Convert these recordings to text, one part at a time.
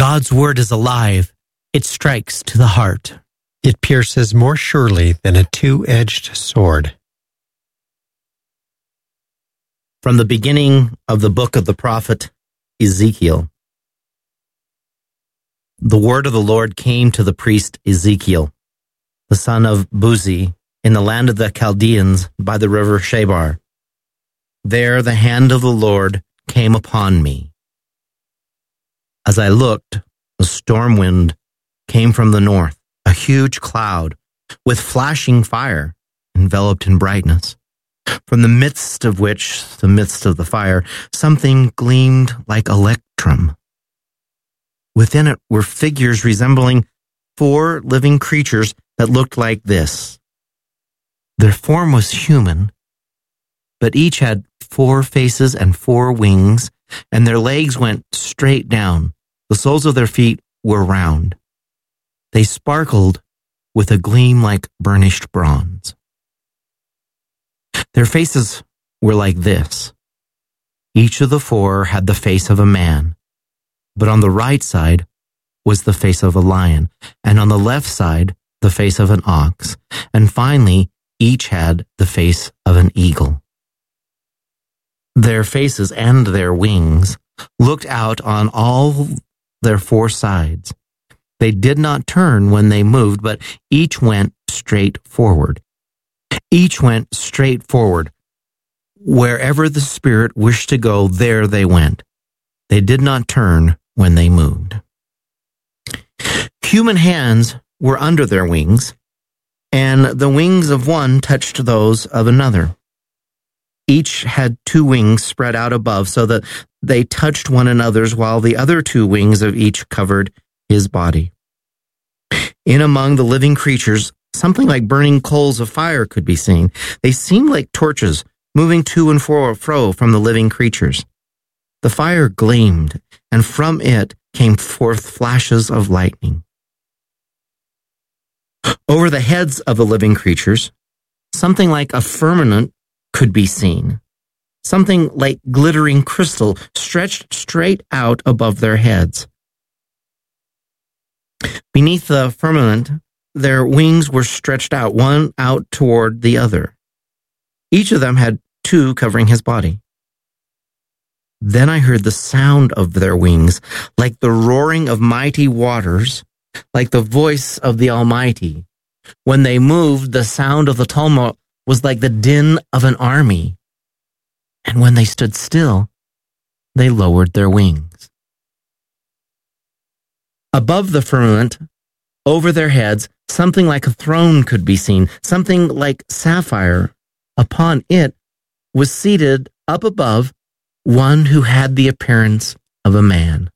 God's word is alive. It strikes to the heart. It pierces more surely than a two-edged sword. From the beginning of the book of the prophet Ezekiel. The word of the Lord came to the priest Ezekiel, the son of Buzi, in the land of the Chaldeans by the river Shebar. There the hand of the Lord came upon me. As I looked, a storm wind came from the north, a huge cloud with flashing fire enveloped in brightness, from the midst of which, the midst of the fire, something gleamed like electrum. Within it were figures resembling 4 living creatures that looked like this. Their form was human, but each had 4 faces and 4 wings, and their legs went straight down. The soles of their feet were round. They sparkled with a gleam like burnished bronze. Their faces were like this. Each of the 4 had the face of a man, but on the right side was the face of a lion, and on the left side the face of an ox, and finally each had the face of an eagle. Their faces and their wings looked out on all their 4 sides. They did not turn when they moved, but each went straight forward. Each went straight forward. Wherever the Spirit wished to go, there they went. They did not turn when they moved. Human hands were under their wings, and the wings of one touched those of another. Each had 2 wings spread out above so that they touched one another's, while the other 2 wings of each covered his body. In among the living creatures, something like burning coals of fire could be seen. They seemed like torches moving to and fro from the living creatures. The fire gleamed, and from it came forth flashes of lightning. Over the heads of the living creatures, something like a firmament could be seen. Something like glittering crystal stretched straight out above their heads. Beneath the firmament, their wings were stretched out, one out toward the other. Each of them had 2 covering his body. Then I heard the sound of their wings, like the roaring of mighty waters, like the voice of the Almighty. When they moved, the sound of the tumult was like the din of an army. And when they stood still, they lowered their wings. Above the firmament, over their heads, something like a throne could be seen, something like sapphire. Upon it was seated up above one who had the appearance of a man.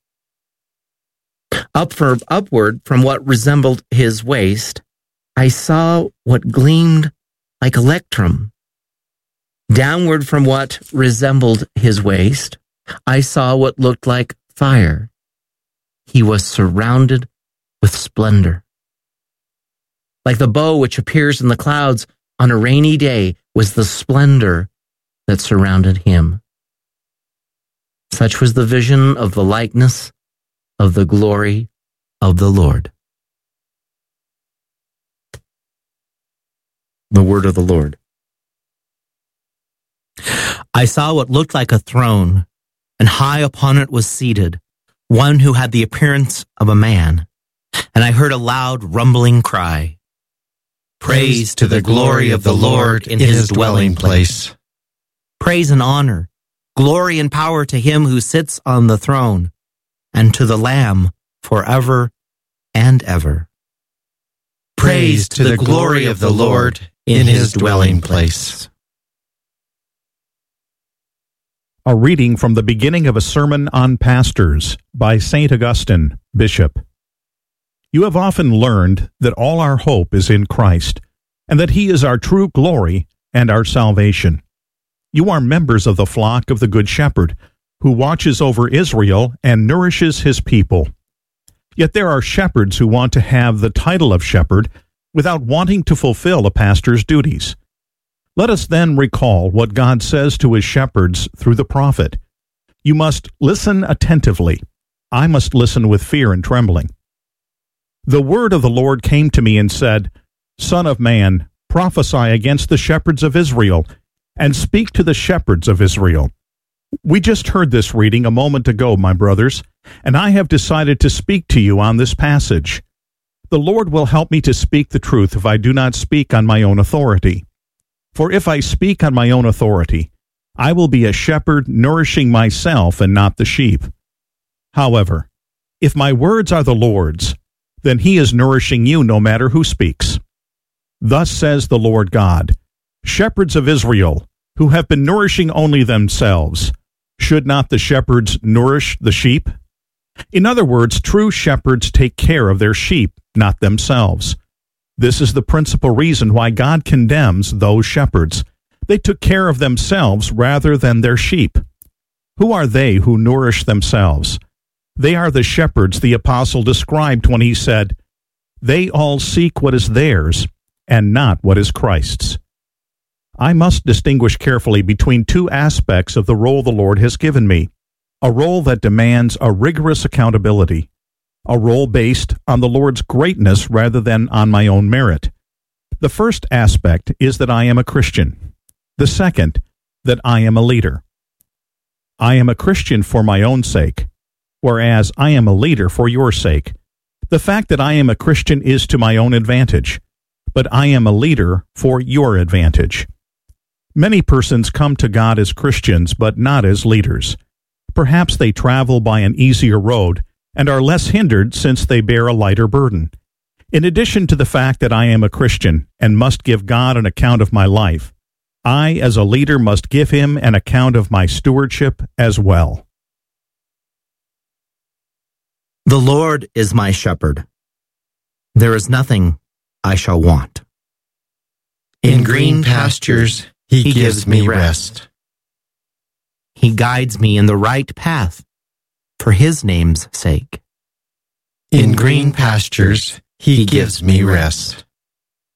Upward from what resembled his waist, I saw what gleamed like electrum. Downward from what resembled his waist, I saw what looked like fire. He was surrounded with splendor. Like the bow which appears in the clouds on a rainy day was the splendor that surrounded him. Such was the vision of the likeness of the glory of the Lord. The word of the Lord. I saw what looked like a throne, and high upon it was seated one who had the appearance of a man. And I heard a loud rumbling cry, "Praise to the glory of the Lord in his dwelling place. Praise and honor, glory and power to him who sits on the throne, and to the Lamb forever and ever. Praise to the glory of the Lord in his dwelling place." A reading from the beginning of a sermon on pastors by St. Augustine, Bishop. You have often learned that all our hope is in Christ, and that he is our true glory and our salvation. You are members of the flock of the Good Shepherd, who watches over Israel and nourishes his people. Yet there are shepherds who want to have the title of shepherd without wanting to fulfill a pastor's duties. Let us then recall what God says to his shepherds through the prophet. You must listen attentively. I must listen with fear and trembling. The word of the Lord came to me and said, Son of man, prophesy against the shepherds of Israel, and speak to the shepherds of Israel. We just heard this reading a moment ago, my brothers, and I have decided to speak to you on this passage. The Lord will help me to speak the truth if I do not speak on my own authority. For if I speak on my own authority, I will be a shepherd nourishing myself and not the sheep. However, if my words are the Lord's, then he is nourishing you no matter who speaks. Thus says the Lord God, shepherds of Israel, who have been nourishing only themselves, should not the shepherds nourish the sheep? In other words, true shepherds take care of their sheep, not themselves. This is the principal reason why God condemns those shepherds. They took care of themselves rather than their sheep. Who are they who nourish themselves? They are the shepherds the apostle described when he said, They all seek what is theirs, and not what is Christ's. I must distinguish carefully between two aspects of the role the Lord has given me, a role that demands a rigorous accountability, a role based on the Lord's greatness rather than on my own merit. The first aspect is that I am a Christian. The second, that I am a leader. I am a Christian for my own sake, whereas I am a leader for your sake. The fact that I am a Christian is to my own advantage, but I am a leader for your advantage. Many persons come to God as Christians, but not as leaders. Perhaps they travel by an easier road and are less hindered since they bear a lighter burden. In addition to the fact that I am a Christian and must give God an account of my life, I, as a leader, must give him an account of my stewardship as well. The Lord is my shepherd. There is nothing I shall want. In green pastures he gives me rest. He guides me in the right path for his name's sake. In green pastures he gives me rest.